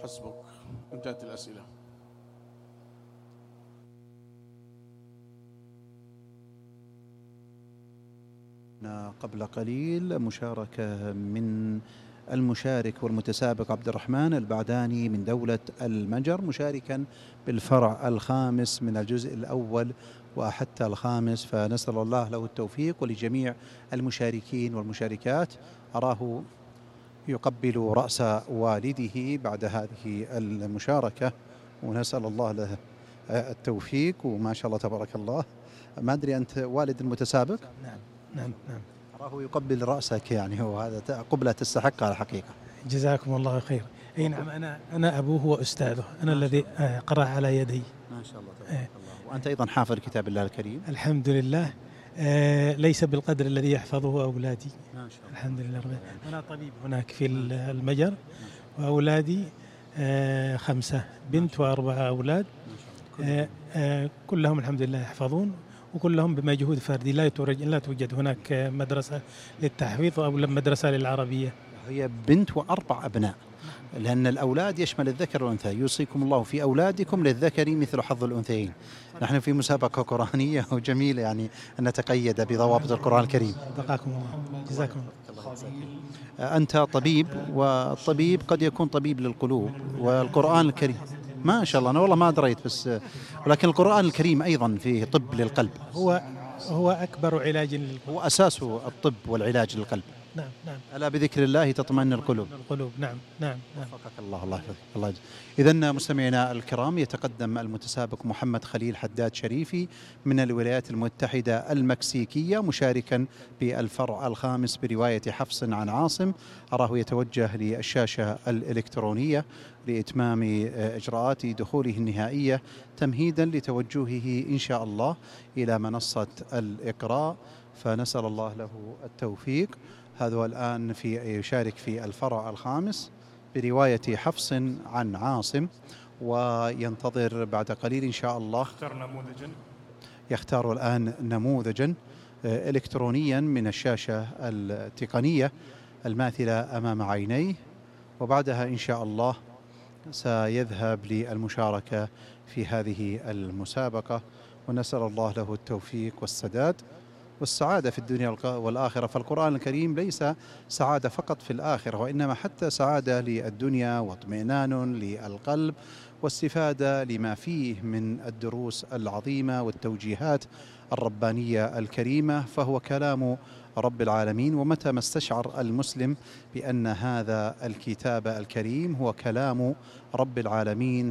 حسبك. انتهت الأسئلة. قبل قليل مشاركة من المشارك والمتسابق عبد الرحمن البعداني من دولة المجر، مشاركا بالفرع الخامس من الجزء الأول وحتى الخامس، فنسأل الله له التوفيق ولجميع المشاركين والمشاركات. أراه يقبل رأس والده بعد هذه المشاركة، ونسأل الله له التوفيق. وما شاء الله تبارك الله. ما أدري أنت والد المتسابق؟ نعم نعم نعم. أراه يقبل رأسك، يعني هو هذا قبلة تستحقها الحقيقة. جزاكم الله خير. أي نعم، أنا أبوه وأستاذه، أنا الذي قرأ على يدي. ما شاء الله تبارك الله. وأنت أيضا حافظ كتاب الله الكريم؟ الحمد لله. ليس بالقدر الذي يحفظه أولادي. ما شاء الله. الحمد لله رب. أنا طبيب هناك في المجر، وأولادي 5 بنت و4 أولاد. كلهم الحمد لله يحفظون، وكلهم بمجهود فردي. لا توجد هناك مدرسة للتحفيظ أو مدرسة للعربية. هي بنت و4 أبناء، لأن الأولاد يشمل الذكر والأنثى. يوصيكم الله في أولادكم للذكر مثل حظ الأنثيين. نحن في مسابقة قرآنية وجميلة، يعني أن نتقيد بضوابط القرآن الكريم. بقاكم الله. جزاكم الله. أنت طبيب، والطبيب قد يكون طبيب للقلوب، والقرآن الكريم ما شاء الله. أنا والله ما دريت، بس ولكن القرآن الكريم أيضا فيه طب للقلب. هو أكبر علاج هو أساسه الطب والعلاج للقلب. نعم نعم. ألا بذكر الله تطمئن القلوب. نعم نعم نعم. وفقك الله. الله يحفظك. الله يجزاك. إذن مستمعينا الكرام، يتقدم المتسابق محمد خليل حداد شريفي من الولايات المتحدة المكسيكية، مشاركا بالفرع الخامس برواية حفص عن عاصم. أراه يتوجه للشاشة الإلكترونية لإتمام إجراءات دخوله النهائية، تمهيدا لتوجهه إن شاء الله إلى منصة الإقراء، فنسأل الله له التوفيق. هذا الآن يشارك في الفرع الخامس برواية حفص عن عاصم، وينتظر بعد قليل إن شاء الله. يختار الآن نموذجا إلكترونيا من الشاشة التقنية الماثلة أمام عينيه، وبعدها إن شاء الله سيذهب للمشاركة في هذه المسابقة، ونسأل الله له التوفيق والسداد والسعادة في الدنيا والآخرة. فالقرآن الكريم ليس سعادة فقط في الآخرة، وإنما حتى سعادة للدنيا واطمئنان للقلب واستفادة لما فيه من الدروس العظيمة والتوجيهات الربانية الكريمة. فهو كلام رب العالمين، ومتى ما استشعر المسلم بأن هذا الكتاب الكريم هو كلام رب العالمين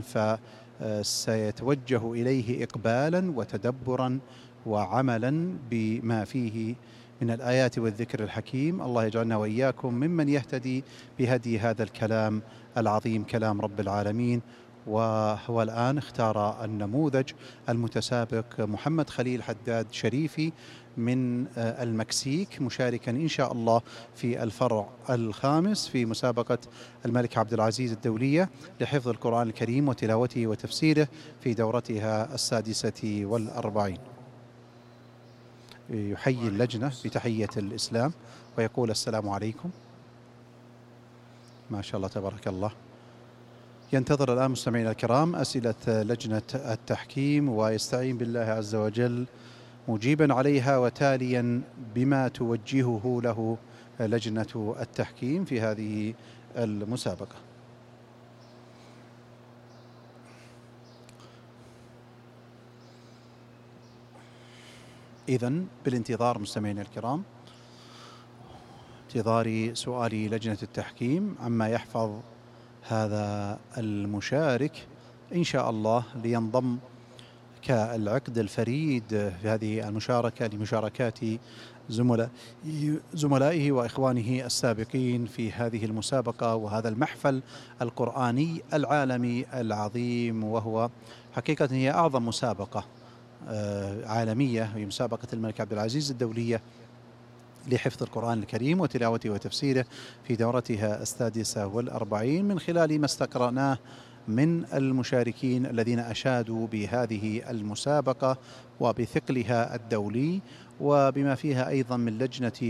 فسيتوجه إليه إقبالا وتدبرا وعملا بما فيه من الآيات والذكر الحكيم. الله يجعلنا وإياكم ممن يهتدي بهدي هذا الكلام العظيم، كلام رب العالمين. وهو الآن اختار النموذج المتسابق محمد خليل حداد شريفي من المكسيك، مشاركا إن شاء الله في الفرع الخامس في مسابقة الملك عبد العزيز الدولية لحفظ القرآن الكريم وتلاوته وتفسيره في دورتها 46. يحيي اللجنة بتحية الإسلام ويقول السلام عليكم. ما شاء الله تبارك الله. ينتظر الآن مستمعينا الكرام أسئلة لجنة التحكيم، ويستعين بالله عز وجل مجيبا عليها وتاليا بما توجهه له لجنة التحكيم في هذه المسابقة. إذن بالانتظار مستمعينا الكرام، انتظار سؤال لجنة التحكيم عما يحفظ هذا المشارك إن شاء الله لينضم كالعقد الفريد في هذه المشاركة لمشاركات زملائه وإخوانه السابقين في هذه المسابقة وهذا المحفل القرآني العالمي العظيم. وهو حقيقة هي أعظم مسابقة عالمية، هي مسابقة الملك عبد العزيز الدولية لحفظ القرآن الكريم وتلاوته وتفسيره في دورتها 46، من خلال ما استقرأناه من المشاركين الذين أشادوا بهذه المسابقة وبثقلها الدولي، وبما فيها أيضا من لجنة